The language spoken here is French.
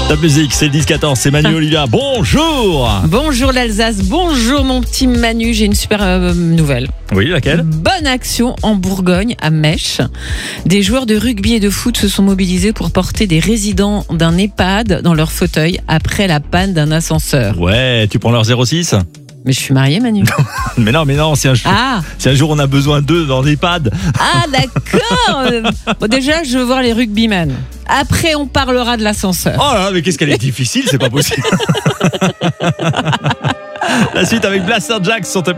Top musique, c'est le 10-14, c'est Manu Olivia. Bonjour. Bonjour l'Alsace, bonjour mon petit Manu, j'ai une super nouvelle. Oui, laquelle? Bonne action en Bourgogne, à Mèche. Des joueurs de rugby et de foot se sont mobilisés pour porter des résidents d'un EHPAD dans leur fauteuil après la panne d'un ascenseur. Ouais, tu prends leur 06? Mais je suis mariée, Manu. Mais non, si un jour on a besoin d'eux dans l'EHPAD. Ah d'accord. Bon, déjà, je veux voir les rugbymen. Après, on parlera de l'ascenseur. Oh là là, mais qu'est-ce qu'elle est difficile, c'est pas possible. La suite avec Blaster Jack sur Top